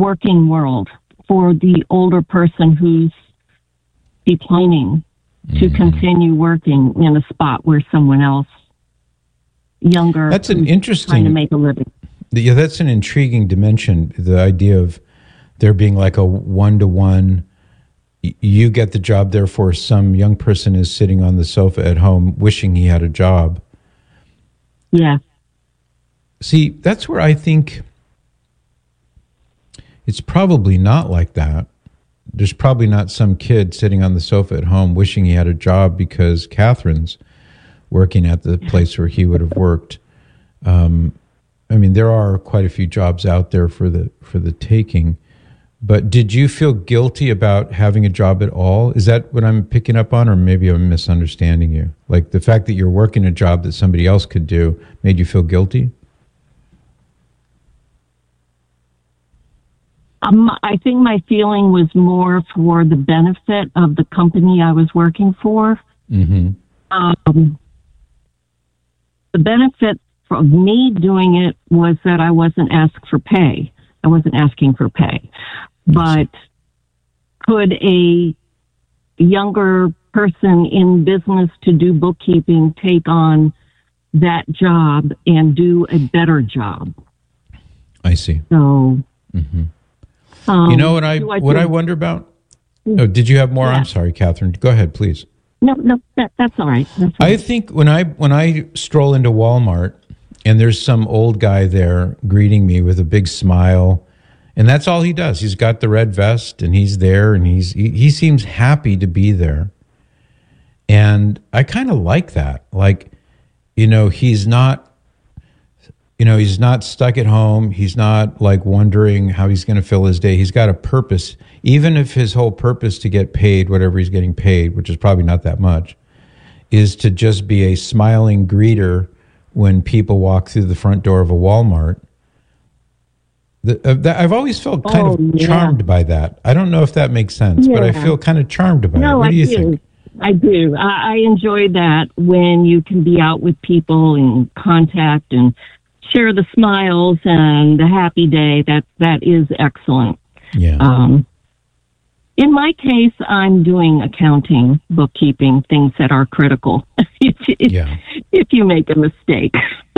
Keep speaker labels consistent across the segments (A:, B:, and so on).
A: working world for the older person who's declining to continue working in a spot where someone else younger
B: that's an interesting
A: trying to make a living.
B: Yeah, that's an intriguing dimension, the idea of there being like a one-to-one, you get the job, therefore some young person is sitting on the sofa at home wishing he had a job.
A: Yeah.
B: See, that's where I think it's probably not like that. There's probably not some kid sitting on the sofa at home wishing he had a job because Catherine's working at the place where he would have worked. I mean, there are quite a few jobs out there for the taking. But did you feel guilty about having a job at all? Is that what I'm picking up on, or maybe I'm misunderstanding you? Like the fact that you're working a job that somebody else could do made you feel guilty?
A: I think my feeling was more for the benefit of the company I was working for.
B: Mm-hmm.
A: The benefit of me doing it was that I wasn't asked for pay. I wasn't asking for pay. But could a younger person in business to do bookkeeping take on that job and do a better job?
B: I see.
A: So,
B: you know what I wonder about? Oh, did you have more? Yeah. I'm sorry, Catherine. Go ahead, please.
A: No, that's all right. That's all right.
B: I think when I stroll into Walmart and there's some old guy there greeting me with a big smile, and that's all he does. He's got the red vest and he's there and he seems happy to be there. And I kind of like that. Like, he's not stuck at home. He's not like wondering how he's going to fill his day. He's got a purpose, even if his whole purpose to get paid, whatever he's getting paid, which is probably not that much, is to just be a smiling greeter when people walk through the front door of a Walmart. I've always felt kind of charmed by that. I don't know if that makes sense, but I feel kind of charmed by it. What do you think?
A: I do. I enjoy that when you can be out with people in contact and share the smiles and the happy day. That is excellent.
B: Yeah.
A: In my case, I'm doing accounting, bookkeeping, things that are critical. If you make a mistake.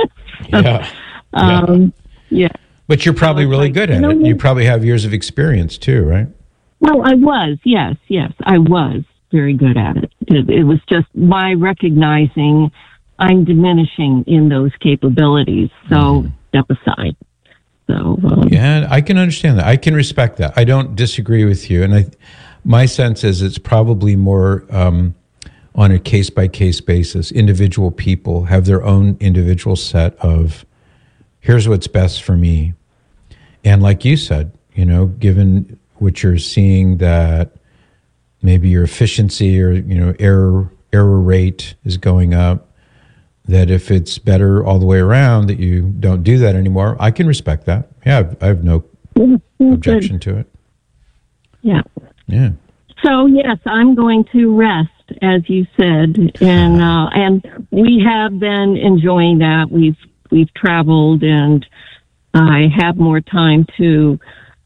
A: Yeah.
B: But you're probably really good at it. You probably have years of experience too, right?
A: Well, I was. Yes, I was very good at it. It was just my recognizing I'm diminishing in those capabilities. So step aside. So
B: yeah, I can understand that. I can respect that. I don't disagree with you. And my sense is it's probably more on a case-by-case basis. Individual people have their own individual set of, here's what's best for me. And like you said, given what you're seeing, that maybe your efficiency or, error rate is going up, that if it's better all the way around, that you don't do that anymore. I can respect that. Yeah, I have no objection to it.
A: Yeah.
B: Yeah.
A: So yes, I'm going to rest, as you said, and we have been enjoying that. We've traveled, and I have more time to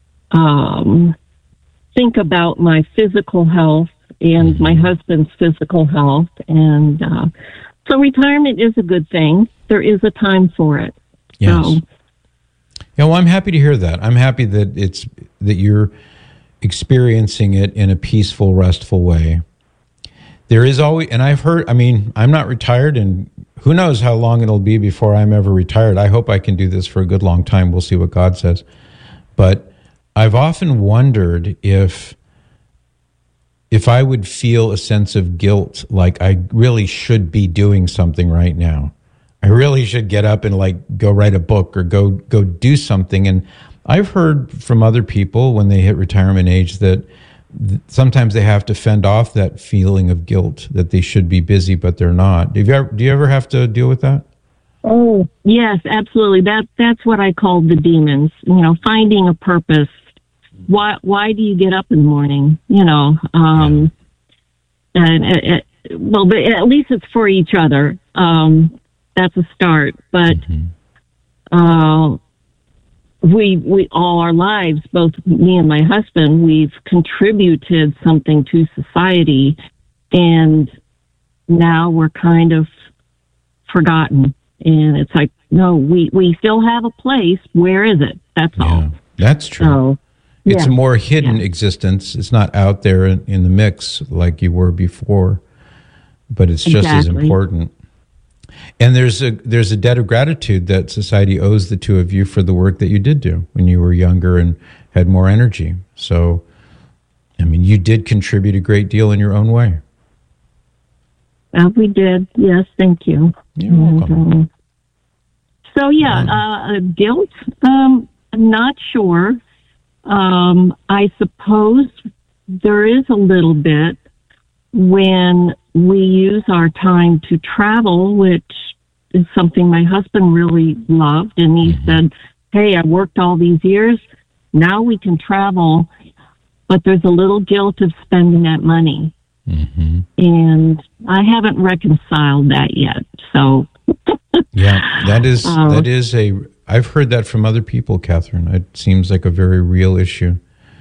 A: think about my physical health and my husband's physical health, and so retirement is a good thing. There is a time for it.
B: Yes.
A: So,
B: yeah, well, I'm happy to hear that. I'm happy that that you're experiencing it in a peaceful, restful way. There is always, and I've heard, I'm not retired, and who knows how long it'll be before I'm ever retired. I hope I can do this for a good long time. We'll see what God says. But I've often wondered if I would feel a sense of guilt, like I really should be doing something right now. I really should get up and go write a book or go do something. And I've heard from other people when they hit retirement age that sometimes they have to fend off that feeling of guilt that they should be busy, but they're not. Do you ever have to deal with that?
A: Oh, yes, absolutely. That's what I call the demons, finding a purpose. Why do you get up in the morning? But at least it's for each other. That's a start. But we all our lives, both me and my husband, we've contributed something to society, and now we're kind of forgotten. And it's like, no, we still have a place. Where is it? That's all.
B: That's true.
A: So,
B: it's a more hidden existence. It's not out there in the mix like you were before, but it's just as important. And there's a debt of gratitude that society owes the two of you for the work that you did do when you were younger and had more energy. So, I mean, you did contribute a great deal in your own way.
A: We did. Yes, thank you.
B: You're welcome.
A: Guilt. I'm not sure. I suppose there is a little bit when we use our time to travel, which is something my husband really loved. And he said, hey, I worked all these years. Now we can travel, but there's a little guilt of spending that money. Mm-hmm. And I haven't reconciled that yet. So,
B: that is I've heard that from other people, Catherine. It seems like a very real issue.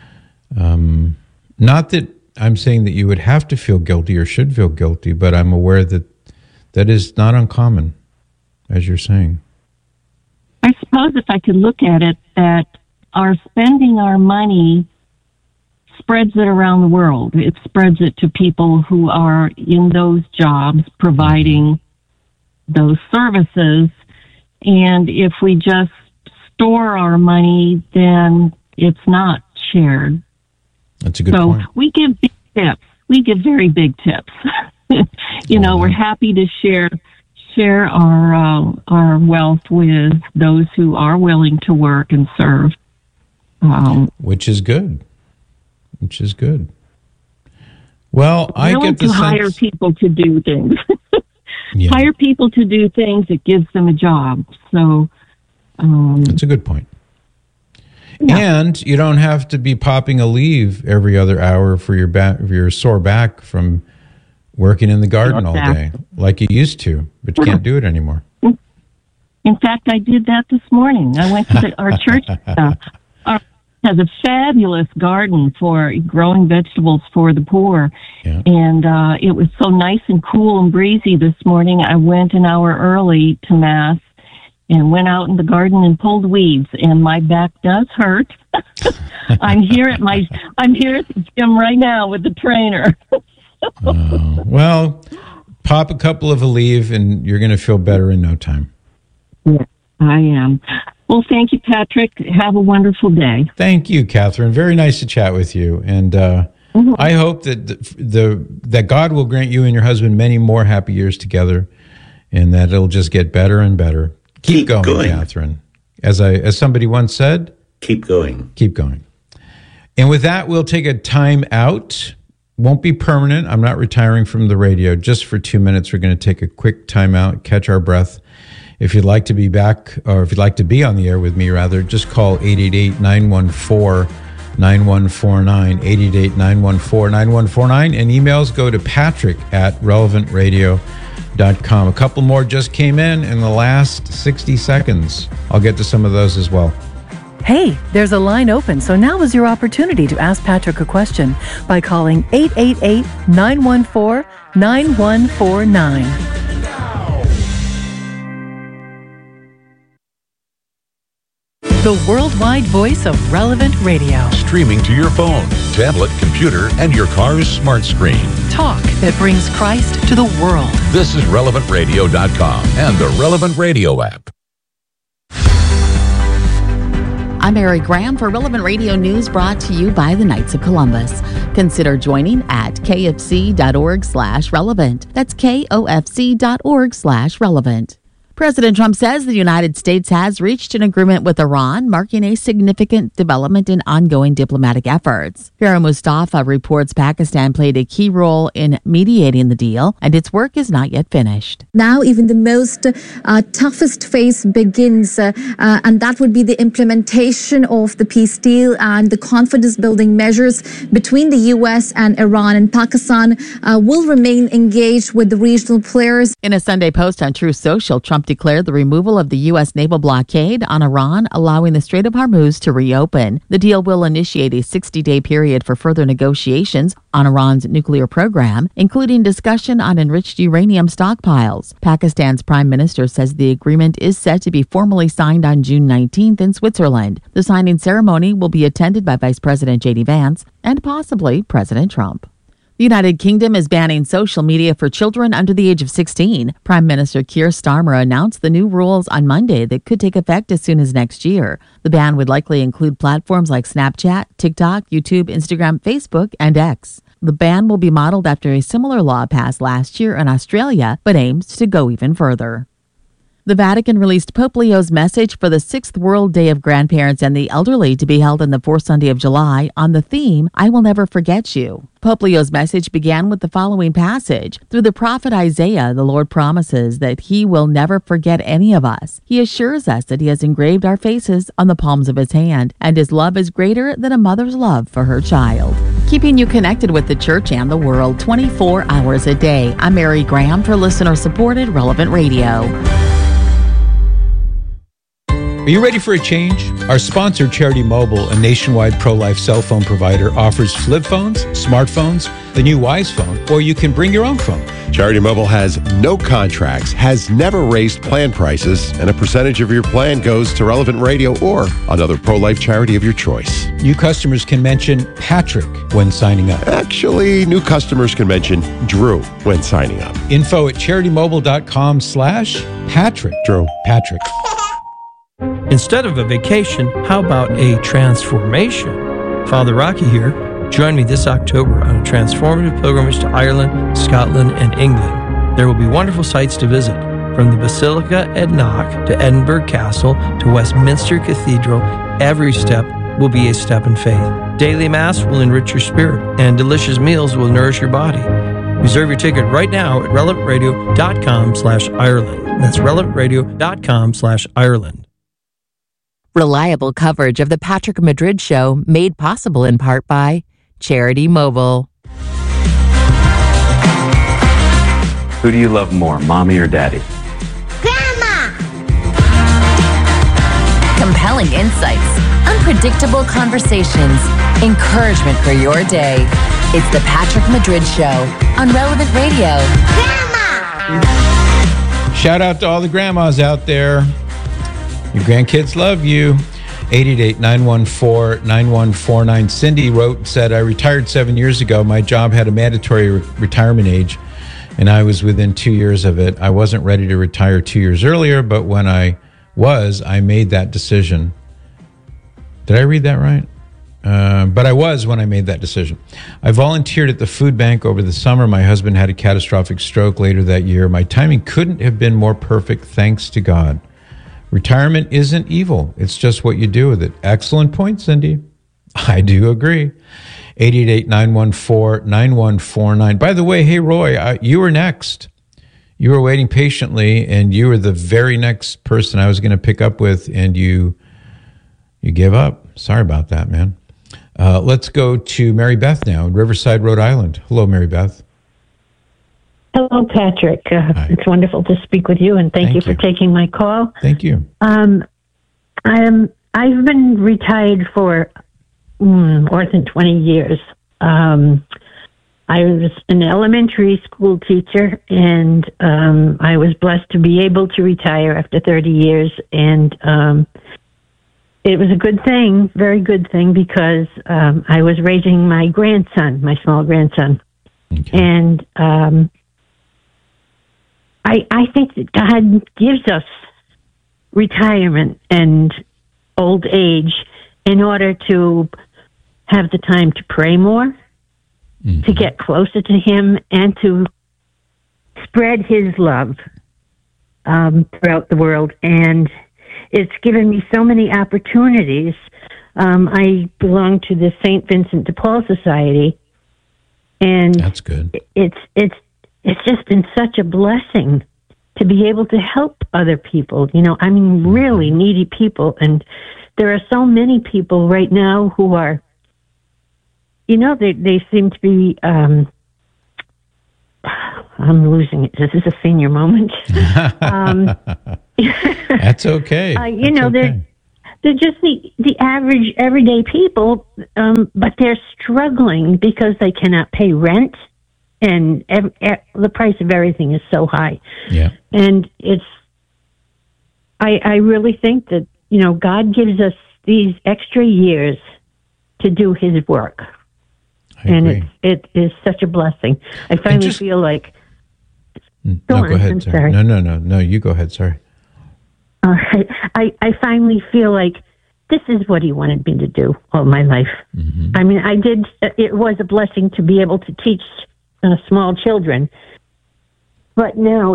B: Not that I'm saying that you would have to feel guilty or should feel guilty, but I'm aware that that is not uncommon, as you're saying.
A: I suppose if I could look at it, that our spending our money spreads it around the world. It spreads it to people who are in those jobs providing those services. And if we just store our money, then it's not shared.
B: That's a good point.
A: So we give big tips. We give very big tips. We're happy to share our wealth with those who are willing to work and serve.
B: Which is good. Well, I get the sense...
A: hire people to do things. Hire people to do things. It gives them a job. So
B: that's a good point. Yeah. And you don't have to be popping a leave every other hour for your sore back from working in the garden all day like you used to, but you can't do it anymore.
A: In fact, I did that this morning. I went to our church. Has a fabulous garden for growing vegetables for the poor. Yeah. And it was so nice and cool and breezy this morning. I went an hour early to Mass and went out in the garden and pulled weeds, and my back does hurt. I'm here at the gym right now with the trainer.
B: Well, pop a couple of Aleve and you're going to feel better in no time.
A: Yeah, I am. Well, thank you, Patrick. Have a wonderful day.
B: Thank you, Catherine. Very nice to chat with you. And I hope that that God will grant you and your husband many more happy years together, and that it'll just get better and better. Keep going, Catherine. As somebody once said,
C: keep going.
B: Keep going. And with that, we'll take a time out. Won't be permanent. I'm not retiring from the radio. Just for 2 minutes, we're going to take a quick time out, catch our breath. If you'd like to be back, or if you'd like to be on the air with me, rather, just call 888-914-9149, 888-914-9149, and emails go to patrick@relevantradio.com. A couple more just came in the last 60 seconds. I'll get to some of those as well.
D: Hey, there's a line open, so now is your opportunity to ask Patrick a question by calling 888-914-9149. The worldwide voice of Relevant Radio.
E: Streaming to your phone, tablet, computer, and your car's smart screen.
D: Talk that brings Christ to the world.
E: This is RelevantRadio.com and the Relevant Radio app.
F: I'm Mary Graham for Relevant Radio News, brought to you by the Knights of Columbus. Consider joining at kfc.org/relevant. That's KOFC.org/relevant. President Trump says the United States has reached an agreement with Iran, marking a significant development in ongoing diplomatic efforts. Farah Mustafa reports Pakistan played a key role in mediating the deal, and its work is not yet finished.
G: Now, even the most toughest phase begins, and that would be the implementation of the peace deal and the confidence-building measures between the U.S. and Iran. And Pakistan will remain engaged with the regional players.
F: In a Sunday post on Truth Social, Trump Trump declared the removal of the U.S. naval blockade on Iran, allowing the Strait of Hormuz to reopen. The deal will initiate a 60-day period for further negotiations on Iran's nuclear program, including discussion on enriched uranium stockpiles. Pakistan's prime minister says the agreement is set to be formally signed on June 19th in Switzerland. The signing ceremony will be attended by Vice President J.D. Vance and possibly President Trump. The United Kingdom is banning social media for children under the age of 16. Prime Minister Keir Starmer announced the new rules on Monday that could take effect as soon as next year. The ban would likely include platforms like Snapchat, TikTok, YouTube, Instagram, Facebook, and X. The ban will be modeled after a similar law passed last year in Australia, but aims to go even further. The Vatican released Pope Leo's message for the 6th World Day of Grandparents and the Elderly to be held on the fourth Sunday of July on the theme, I Will Never Forget You. Pope Leo's message began with the following passage. Through the prophet Isaiah, the Lord promises that he will never forget any of us. He assures us that he has engraved our faces on the palms of his hand, and his love is greater than a mother's love for her child. Keeping you connected with the church and the world 24 hours a day. I'm Mary Graham for listener-supported Relevant Radio.
B: Are you ready for a change? Our sponsor, Charity Mobile, a nationwide pro-life cell phone provider, offers flip phones, smartphones, the new Wise phone, or you can bring your own phone.
C: Charity Mobile has no contracts, has never raised plan prices, and a percentage of your plan goes to Relevant Radio or another pro-life charity of your choice.
B: New customers can mention Patrick when signing up.
C: Actually, new customers can mention Drew when signing up.
B: Info at CharityMobile.com/Patrick.
C: Drew.
B: Patrick.
H: Instead of a vacation, how about a transformation? Father Rocky here. Join me this October on a transformative pilgrimage to Ireland, Scotland, and England. There will be wonderful sites to visit, from the Basilica at Knock to Edinburgh Castle to Westminster Cathedral. Every step will be a step in faith. Daily Mass will enrich your spirit, and delicious meals will nourish your body. Reserve your ticket right now at relevantradio.com/Ireland. That's relevantradio.com/Ireland.
I: Reliable coverage of the Patrick Madrid Show, made possible in part by Charity Mobile.
J: Who do you love more, mommy or daddy?
K: Grandma!
I: Compelling insights, unpredictable conversations, encouragement for your day. It's the Patrick Madrid Show on Relevant Radio.
K: Grandma!
B: Shout out to all the grandmas out there. Your grandkids love you. 888-914-9149. Cindy wrote and said, I retired 7 years ago. My job had a mandatory retirement age, and I was within 2 years of it. I wasn't ready to retire 2 years earlier, but when I was, I made that decision. Did I read that right? But I was when I made that decision. I volunteered at the food bank over the summer. My husband had a catastrophic stroke later that year. My timing couldn't have been more perfect, thanks to God. Retirement isn't evil. It's just what you do with it. Excellent point, Cindy. I do agree. 888-914-9149. By the way, hey, Roy, you were next. You were waiting patiently, and you were the very next person I was going to pick up with, and you gave up. Sorry about that, man. Let's go to Mary Beth now in Riverside, Rhode Island. Hello, Mary Beth.
L: Hello, Patrick. It's wonderful to speak with you, and thank you for taking my call.
B: Thank you.
L: I've been retired for more than 20 years. I was an elementary school teacher, and I was blessed to be able to retire after 30 years, and it was a good thing, very good thing, because I was raising my grandson, my small grandson.
B: Okay.
L: And I think that God gives us retirement and old age in order to have the time to pray more, to get closer to Him, and to spread His love throughout the world. And it's given me so many opportunities. I belong to the St. Vincent de Paul Society, and
B: that's good.
L: It's just been such a blessing to be able to help other people. You know, I mean, really needy people. And there are so many people right now who are, you know, they seem to be, I'm losing it. This is a senior moment.
B: That's okay.
L: They're just the average, everyday people, but they're struggling because they cannot pay rent, and the price of everything is so high.
B: Yeah.
L: And I really think that, God gives us these extra years to do His work. And it is such a blessing. I finally feel like...
B: Go ahead, sorry. No, you go ahead, sorry.
L: All right. I finally feel like this is what He wanted me to do all my life. Mm-hmm. I mean, it was a blessing to be able to teach small children, but now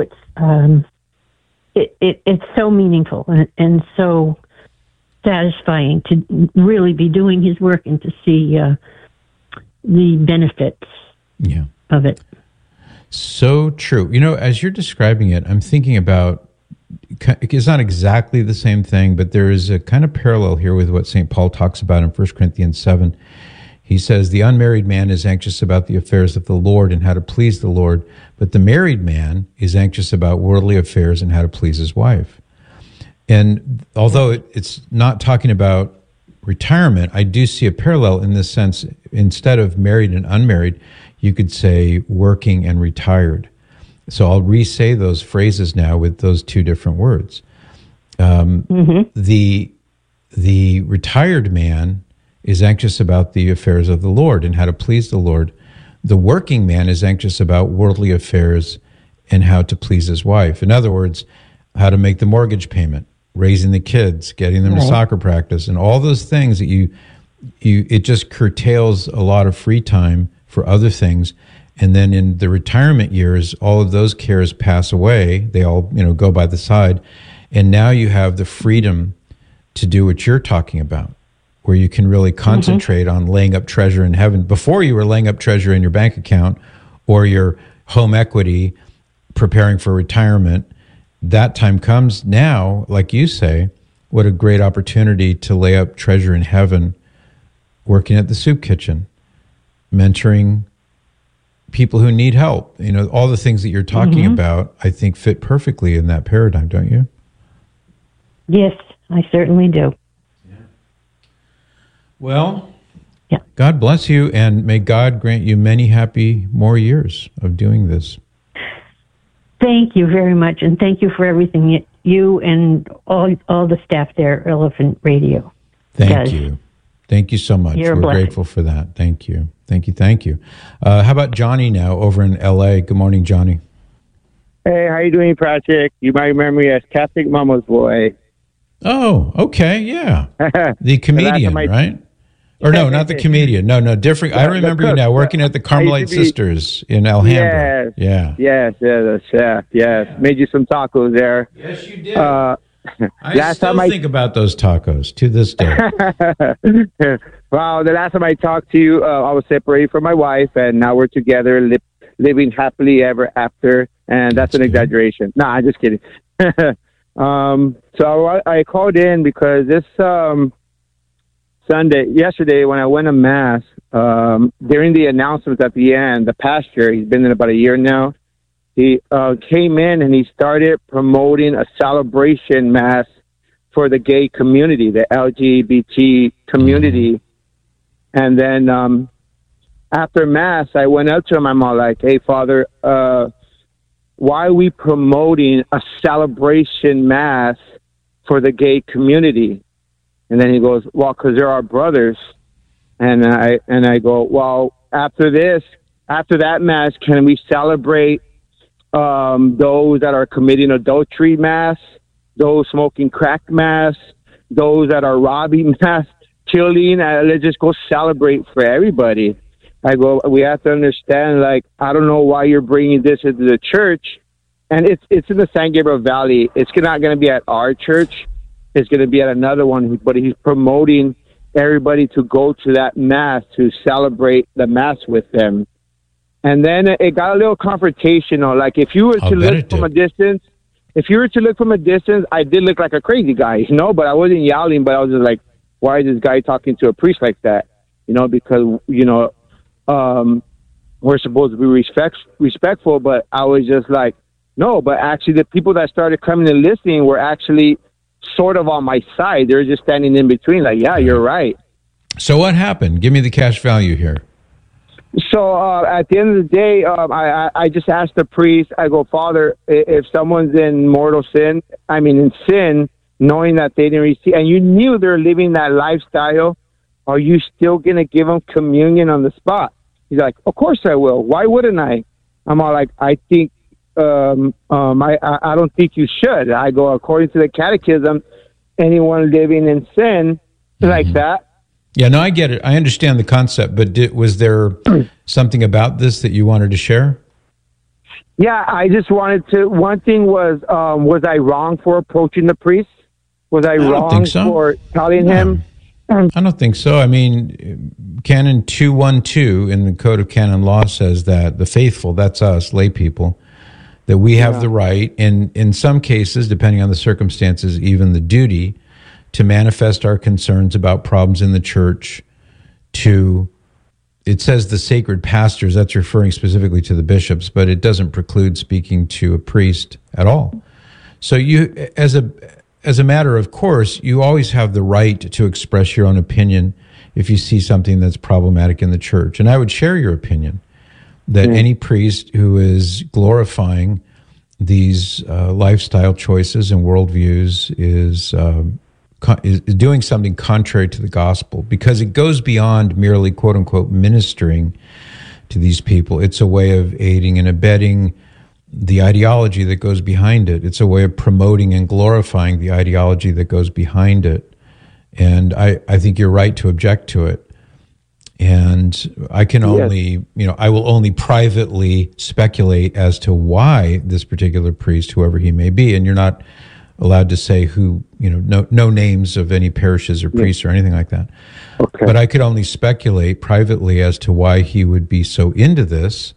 L: it's so meaningful and so satisfying to really be doing His work and to see the benefits of it.
B: So true. As you're describing it, I'm thinking about, it's not exactly the same thing, but there is a kind of parallel here with what St. Paul talks about in 1 Corinthians 7. He says, the unmarried man is anxious about the affairs of the Lord and how to please the Lord, but the married man is anxious about worldly affairs and how to please his wife. And although it's not talking about retirement, I do see a parallel in this sense. Instead of married and unmarried, you could say working and retired. So I'll re-say those phrases now with those two different words. The retired man is anxious about the affairs of the Lord and how to please the Lord. The working man is anxious about worldly affairs and how to please his wife. In other words, how to make the mortgage payment, raising the kids, getting them to soccer practice, and all those things that it just curtails a lot of free time for other things. And then in the retirement years, all of those cares pass away. They all, go by the side. And now you have the freedom to do what you're talking about, where you can really concentrate on laying up treasure in heaven. Before, you were laying up treasure in your bank account or your home equity, preparing for retirement. That time comes now, like you say, what a great opportunity to lay up treasure in heaven, working at the soup kitchen, mentoring people who need help. All the things that you're talking about, I think, fit perfectly in that paradigm, don't you?
L: Yes, I certainly do.
B: Yeah. Well, God bless you, and may God grant you many happy more years of doing this.
L: Thank you very much, and thank you for everything you and all the staff there at Elephant Radio.
B: Thank you. Thank you so much. We're grateful for that. Thank you. How about Johnny now over in L.A.? Good morning, Johnny.
M: Hey, how you doing, Patrick? You might remember me as Catholic Mama's Boy.
B: Oh, okay, yeah. The comedian, right? Or no, not the comedian. No, different. I remember you now, working at the Carmelite Sisters in Alhambra.
M: Yes, Made you some tacos there.
B: Yes, you did. I still think about those tacos to this day.
M: Wow, the last time I talked to you, I was separated from my wife, and now we're together, living happily ever after, and that's an exaggeration. No, I'm just kidding. So I called in because this yesterday, when I went to Mass, during the announcements at the end, the pastor, he's been in about a year now, he came in and he started promoting a celebration Mass for the gay community, the LGBT community. And then after Mass, I went up to him. I'm all like, hey, Father, why are we promoting a celebration Mass for the gay community? And then he goes, well, because they're our brothers. And I go, well, after that Mass, can we celebrate those that are committing adultery Mass, those smoking crack Mass, those that are robbing Mass, killing? Let's just go celebrate for everybody. I go, we have to understand, like, I don't know why you're bringing this into the church. And it's in the San Gabriel Valley. It's not going to be at our church. It's going to be at another one. But he's promoting everybody to go to that Mass, to celebrate the Mass with them. And then it got a little confrontational. Like, if you were to look from a distance, I did look like a crazy guy, but I wasn't yelling, but I was just like, why is this guy talking to a priest like that? Because, we're supposed to be respectful, but I was just like, no, but actually the people that started coming and listening were actually sort of on my side. They're just standing in between, like, yeah, you're right.
B: So what happened? Give me the cash value here.
M: So at the end of the day, I just asked the priest, I go, Father, if someone's in mortal sin, in sin, knowing that they didn't receive, and you knew they're living that lifestyle, are you still going to give them communion on the spot? He's like, of course I will. Why wouldn't I? I'm all like, I think, I don't think you should. I go, according to the catechism, anyone living in sin like that.
B: Yeah, no, I get it. I understand the concept, but was there something about this that you wanted to share?
M: Yeah, I just wanted to. One thing was I wrong for approaching the priest? Was I wrong for telling him?
B: I don't think so. Canon 212 in the Code of Canon Law says that the faithful, that's us, lay people, that we have the right, and in some cases, depending on the circumstances, even the duty, to manifest our concerns about problems in the church to, it says the sacred pastors, that's referring specifically to the bishops, but it doesn't preclude speaking to a priest at all. So you, as a matter of course, you always have the right to express your own opinion if you see something that's problematic in the church. And I would share your opinion that any priest who is glorifying these lifestyle choices and worldviews is doing something contrary to the gospel, because it goes beyond merely, quote unquote, ministering to these people. It's a way of aiding and abetting the ideology that goes behind it. It's a way of promoting and glorifying the ideology that goes behind it. And I think you're right to object to it. And I can only, I will only privately speculate as to why this particular priest, whoever he may be, and you're not allowed to say who, no names of any parishes or priests or anything like that. Okay. But I could only speculate privately as to why he would be so into this.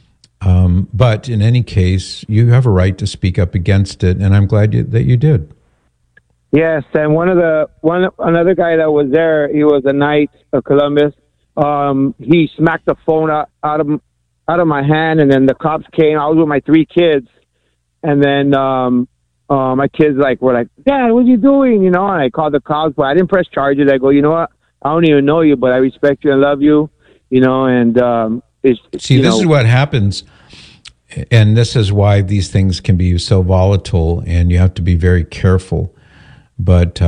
B: But in any case, you have a right to speak up against it, and I'm glad that you did.
M: Yes, and another guy that was there, he was a Knight of Columbus. He smacked the phone out of my hand, and then the cops came. I was with my 3 kids, and then my kids were like, Dad, what are you doing? And I called the cops, but I didn't press charges. I go, you know what? I don't even know you, but I respect you and love you, and this
B: is what happens, and this is why these things can be so volatile, and you have to be very careful. But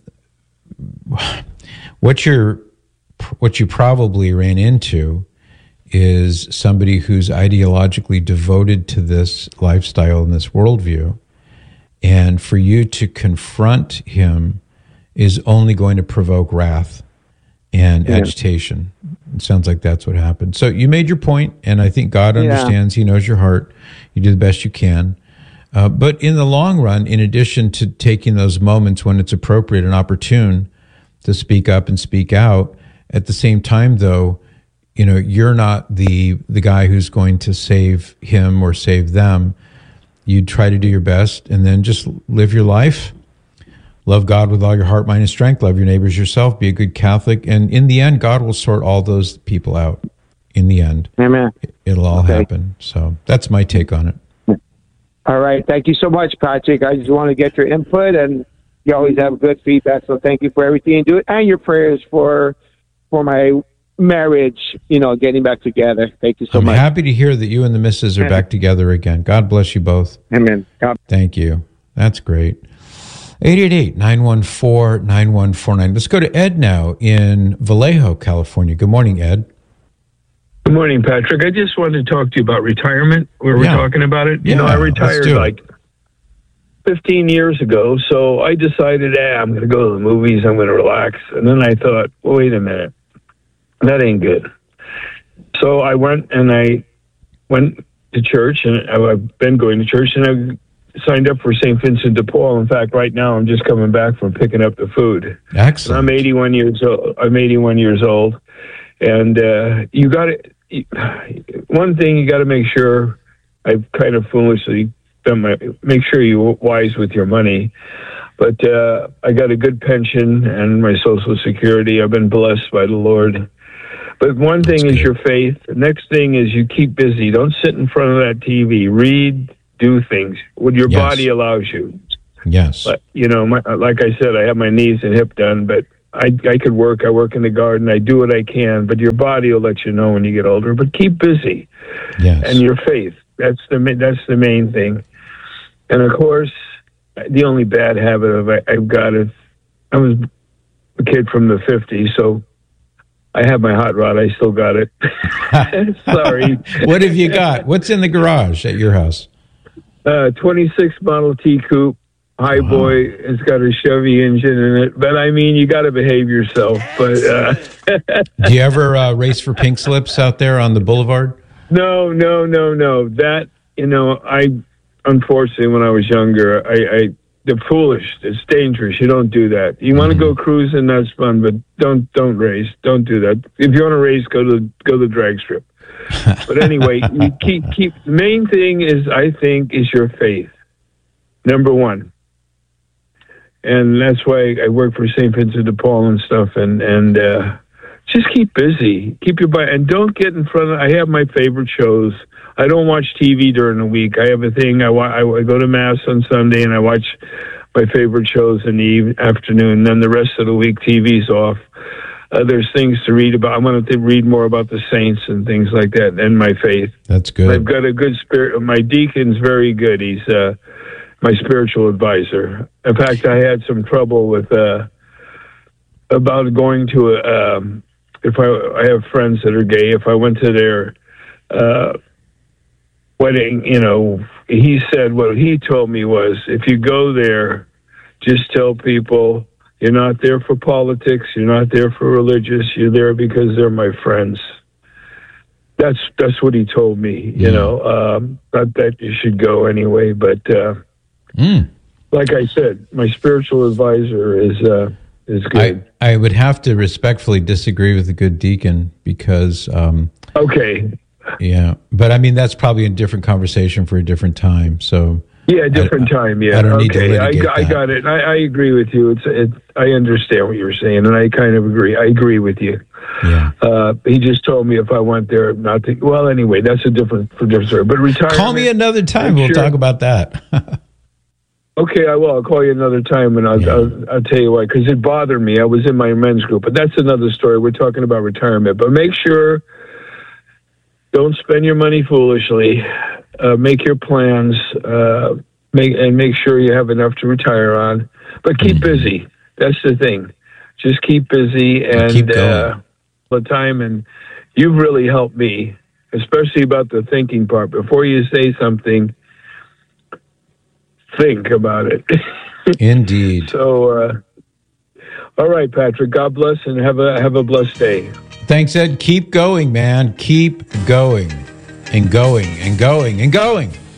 B: what you probably ran into is somebody who's ideologically devoted to this lifestyle and this worldview, and for you to confront him is only going to provoke wrath and agitation. It sounds like that's what happened. So you made your point, and I think God understands. He knows your heart. You do the best you can. But in the long run, in addition to taking those moments when it's appropriate and opportune to speak up and speak out, at the same time, though, you're not the guy who's going to save him or save them. You try to do your best, and then just live your life. Love God with all your heart, mind, and strength. Love your neighbors yourself. Be a good Catholic. And in the end, God will sort all those people out. In the end.
M: Amen.
B: It'll all happen. So that's my take on it.
M: All right. Thank you so much, Patrick. I just want to get your input, and you always have good feedback. So thank you for everything you do, and your prayers for my marriage, getting back together. Thank you so much.
B: I'm happy to hear that you and the missus are back together again. God bless you both.
M: Amen.
B: Thank you. That's great. 888-914-9149. Let's go to Ed now in Vallejo, California. Good morning, Ed.
N: Good morning, Patrick. I just wanted to talk to you about retirement. We were talking about it. I retired 15 years ago, so I decided, I'm going to go to the movies, I'm going to relax. And then I thought, well, wait a minute, that ain't good. So I went to church, and I've been going to church, and I signed up for St. Vincent de Paul. In fact, right now I'm just coming back from picking up the food.
B: Excellent.
N: And I'm 81 years old. And you got to, one thing you got to make sure, I've kind of foolishly done make sure you're wise with your money. But I got a good pension and my Social Security. I've been blessed by the Lord. But one thing is your faith. The next thing is you keep busy. Don't sit in front of that TV. Read, do things. What your body allows you.
B: Yes.
N: But, like I said, I have my knees and hip done, but I could work. I work in the garden. I do what I can, but your body will let you know when you get older. But keep busy.
B: Yes.
N: And your faith. That's the main thing. And of course, the only bad habit I've got is I was a kid from the 50s, so I have my hot rod. I still got it. Sorry.
B: What have you got? What's in the garage at your house?
N: 26 Model T Coupe. Highboy. It's got a Chevy engine in it. But, I mean, you got to behave yourself. But
B: do you ever race for pink slips out there on the boulevard?
N: No. That, unfortunately, when I was younger, they're foolish. It's dangerous. You don't do that. You want to go cruising, that's fun, but don't race. Don't do that. If you want to race, go to the drag strip. But anyway, you keep. The main thing is, I think, is your faith. Number one, and that's why I work for St. Vincent de Paul and stuff. And just keep busy. Keep your body, and don't get in front of. I have my favorite shows. I don't watch TV during the week. I have a thing. I go to Mass on Sunday, and I watch my favorite shows in the afternoon. Then the rest of the week, TV's off. There's things to read about. I want to read more about the saints and things like that, and my faith.
B: That's good.
N: I've got a good spirit. My deacon's very good. He's my spiritual advisor. In fact, I had some trouble with about going to if I have friends that are gay. If I went to their wedding, he said what he told me was, if you go there, just tell people you're not there for politics, you're not there for religious, you're there because they're my friends. That's what he told me. Not that you should go anyway, but like I said, my spiritual advisor is good.
B: I would have to respectfully disagree with the good deacon because
N: okay.
B: Yeah, but I mean that's probably a different conversation for a different time. So
N: yeah, different time. Yeah,
B: I don't need to litigate
N: I got it. I agree with you. I understand what you're saying, and I kind of agree. I agree with you.
B: Yeah.
N: He just told me if I went there, not to. Well, anyway, that's a different story. But retirement.
B: Call me another time. We'll talk about that.
N: Okay, I will. I'll call you another time, and I'll tell you why. Because it bothered me. I was in my men's group, but that's another story. We're talking about retirement, but make sure. Don't spend your money foolishly. Make your plans. Make sure you have enough to retire on. But keep busy. That's the thing. Just keep busy and all the time. And you've really helped me, especially about the thinking part. Before you say something, think about it.
B: Indeed.
N: So, all right, Patrick. God bless and have a blessed day.
B: Thanks, Ed. Keep going, man. Keep going and going and going and going.